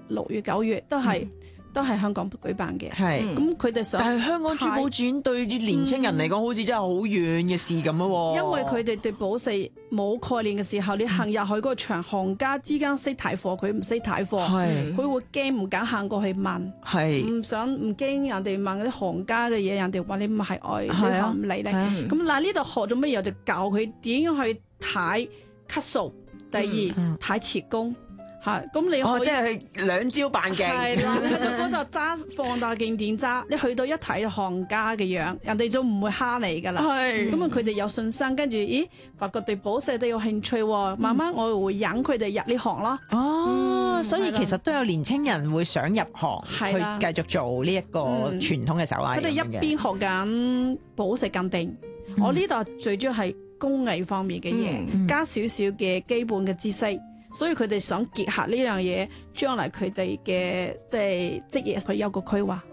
6月9月都係香港舉辦嘅。 係咁佢哋想， 但係香港珠寶展對啲年青人嚟講，好似真係好遠嘅事咁咯喎。 因為佢哋對寶石冇概念嘅時候，你行入去嗰個場，行家之間識睇貨，佢唔識睇貨，佢會驚唔敢行過去問，唔驚人哋問嗰啲行家嘅嘢，人哋話你唔係愛，你唔理你。咁嗱呢度學咗乜嘢，就教佢點樣去睇級數，第二睇切工。咁你即係兩招半鏡。 係啦，你去到嗰度揸放大鏡點揸，你去到一睇行家嘅樣，人哋就唔會蝦你噶啦。咁啊，佢哋有信心，跟住發覺對寶石都有興趣，慢慢我會引佢哋入呢行咯。 所以其實都有年青人會想入行去繼續做呢一個傳統嘅手藝。 佢哋一邊學緊寶石鑑定，我呢度最主要係工藝方面嘅嘢，加少少嘅基本嘅知識。所以佢哋想結合呢樣嘢，將來佢哋嘅即係職業佢有個規劃。